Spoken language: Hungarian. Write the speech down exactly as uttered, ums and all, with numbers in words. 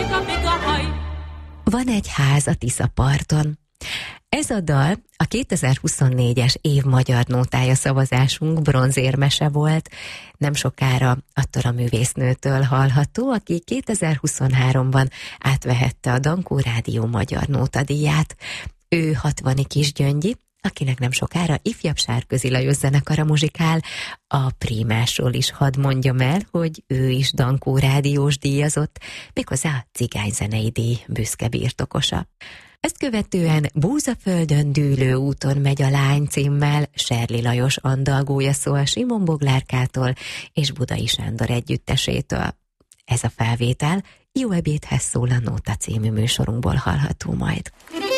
Van egy ház a Tiszaparton. Ez a dal a kétezer-huszonnégyes év magyar nótája szavazásunk bronzérmese volt. Nem sokára attól a művésznőtől hallható, aki kétezer-huszonháromban átvehette a Dankó Rádió magyar nótadíját. Ő Hatvani Kisgyöngyi, akinek nem sokára ifjabb Sárközi Lajos zenekara muzsikál. A Prímásról is hadd mondjam el, hogy ő is Dankó Rádiós díjazott, méghozzá cigányzenei díj büszke birtokosa. Ezt követően Búzaföldön dűlő úton megy a lány címmel Serli Lajos andalgója szól Simon Boglárkától és Budai Sándor együttesétől. Ez a felvétel Jó ebédhez szól a Nóta című műsorunkból hallható majd.